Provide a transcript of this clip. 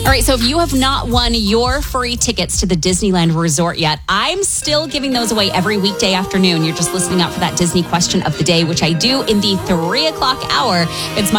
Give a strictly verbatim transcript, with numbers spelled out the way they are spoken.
All right, so if you have not won your free tickets to the Disneyland Resort yet, I'm still giving those away every weekday afternoon. You're just listening out for that Disney question of the day, which I do in the three o'clock hour. It's my